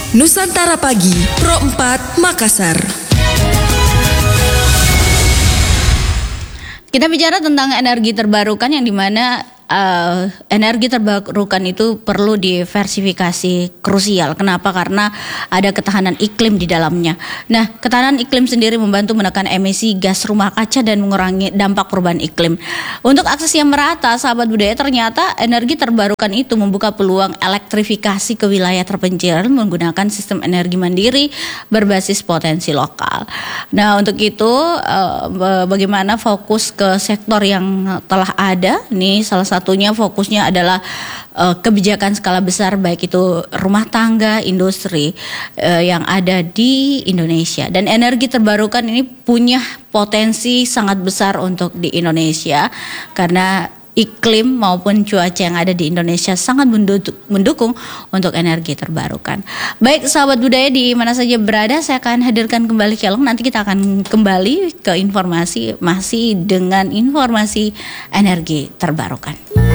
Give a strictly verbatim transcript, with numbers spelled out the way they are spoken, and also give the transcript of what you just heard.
Nusantara Pagi, Pro empat Makassar. Kita bicara tentang energi terbarukan yang dimana uh, energi terbarukan itu perlu diversifikasi krusial. Kenapa? Karena ada ketahanan iklim di dalamnya. Nah, ketahanan iklim sendiri membantu menekan emisi gas rumah kaca dan mengurangi dampak perubahan iklim. Untuk akses yang merata, sahabat budaya, ternyata energi terbarukan itu membuka peluang elektrifikasi ke wilayah terpencil menggunakan sistem energi mandiri berbasis potensi lokal. Nah, untuk itu uh, bagaimana fokus ke sektor yang telah ada. Nih salah satunya fokusnya adalah uh, kebijakan skala besar, baik itu rumah tangga, industri uh, yang ada di Indonesia. Dan energi terbarukan ini punya potensi sangat besar untuk di Indonesia karena iklim maupun cuaca yang ada di Indonesia sangat mendukung untuk energi terbarukan. Baik sahabat budaya di mana saja berada, saya akan hadirkan kembali Kelong. Nanti kita akan kembali ke informasi masih dengan informasi energi terbarukan.